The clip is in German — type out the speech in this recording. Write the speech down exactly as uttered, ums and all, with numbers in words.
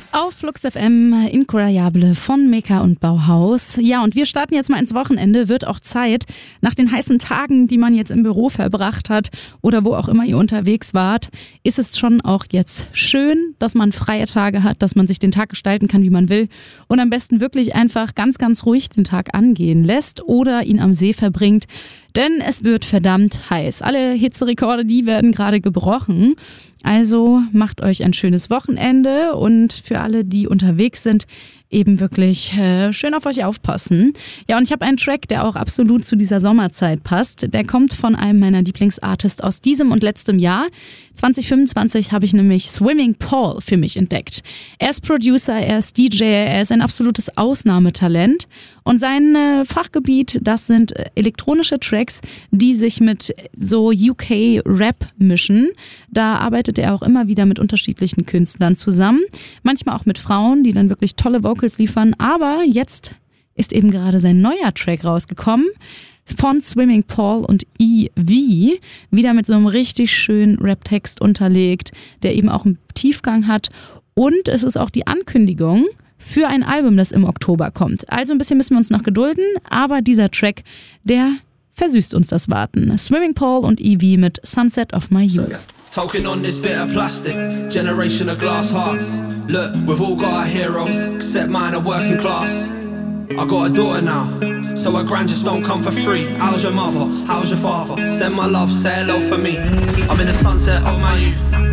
Auf Flux F M, Incroyable von Meka und Bauhaus. Ja, und wir starten jetzt mal ins Wochenende. Wird auch Zeit. Nach den heißen Tagen, die man jetzt im Büro verbracht hat oder wo auch immer ihr unterwegs wart, ist es schon auch jetzt schön, dass man freie Tage hat, dass man sich den Tag gestalten kann, wie man will. Und am besten wirklich einfach ganz, ganz ruhig den Tag angehen lässt oder ihn am See verbringt. Denn es wird verdammt heiß. Alle Hitzerekorde, die werden gerade gebrochen. Also macht euch ein schönes Wochenende und für alle, die unterwegs sind, eben wirklich äh, schön auf euch aufpassen. Ja, und ich habe einen Track, der auch absolut zu dieser Sommerzeit passt. Der kommt von einem meiner Lieblingsartists aus diesem und letztem Jahr. zwanzig fünfundzwanzig habe ich nämlich Swimming Paul für mich entdeckt. Er ist Producer, er ist D J, er ist ein absolutes Ausnahmetalent. Und sein äh, Fachgebiet, das sind elektronische Tracks, die sich mit so U K-Rap mischen. Da arbeitet er auch immer wieder mit unterschiedlichen Künstlern zusammen. Manchmal auch mit Frauen, die dann wirklich tolle Vocals liefern. Aber jetzt ist eben gerade sein neuer Track rausgekommen von Swimming Paul und E V. Wieder mit so einem richtig schönen Rap-Text unterlegt, der eben auch einen Tiefgang hat. Und es ist auch die Ankündigung für ein Album, das im Oktober kommt. Also ein bisschen müssen wir uns noch gedulden, aber dieser Track, der versüßt uns das Warten. Swimming Paul und E V mit Sunset of My Youth. Talking on this bit of plastic, generation of glass hearts. Look, we've all got our heroes, except mine are working class. I got a daughter now, so her grand just don't come for free. How's your mother? How's your father? Send my love, say hello for me. I'm in the sunset of my youth.